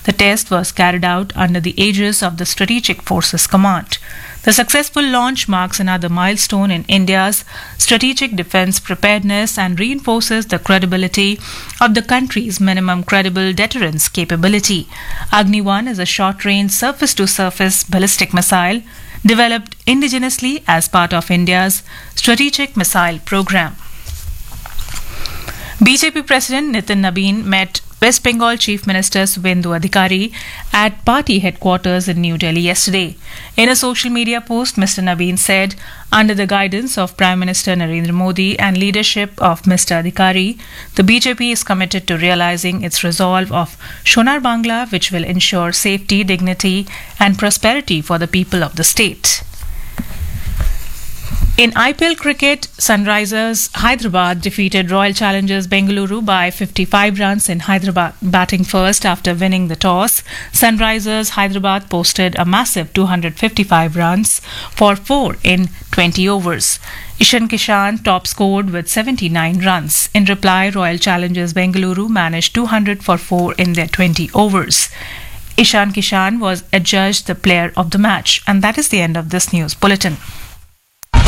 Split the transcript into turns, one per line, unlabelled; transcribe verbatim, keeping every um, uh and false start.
The test was carried out under the aegis of the Strategic Forces Command. The successful launch marks another milestone in India's strategic defense preparedness and reinforces the credibility of the country's minimum credible deterrence capability. Agni one is a short-range surface-to-surface ballistic missile developed indigenously as part of India's strategic missile program. B J P President Nitin Nabin met West Bengal Chief Minister Subhendu Adhikari at party headquarters in New Delhi yesterday. In a social media post, Mister Nabin said, under the guidance of Prime Minister Narendra Modi and leadership of Mister Adhikari, the B J P is committed to realizing its resolve of Sonar Bangla, which will ensure safety, dignity and prosperity for the people of the state. In I P L cricket, Sunrisers Hyderabad defeated Royal Challengers Bengaluru by fifty-five runs in Hyderabad. Batting first after winning the toss, Sunrisers Hyderabad posted a massive two hundred fifty-five runs for four in twenty overs. Ishan Kishan top scored with seventy-nine runs. In reply, Royal Challengers Bengaluru managed two hundred for four in their twenty overs. Ishan Kishan was adjudged the player of the match. And that is the end of this news bulletin.